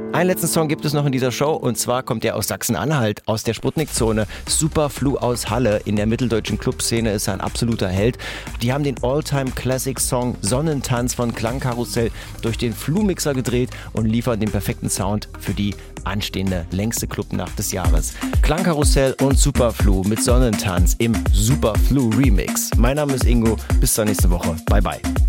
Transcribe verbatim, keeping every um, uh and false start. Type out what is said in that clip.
Einen letzten Song gibt es noch in dieser Show und zwar kommt er aus Sachsen-Anhalt, aus der Sputnik-Zone. Superflu aus Halle. In der mitteldeutschen Clubszene ist er ein absoluter Held. Die haben den All-Time-Classic-Song Sonnentanz von Klangkarussell durch den Flu-Mixer gedreht und liefern den perfekten Sound für die anstehende längste Clubnacht des Jahres. Klangkarussell und Superflu mit Sonnentanz im Superflu-Remix. Mein Name ist Ingo. Bis zur nächsten Woche. Bye, bye.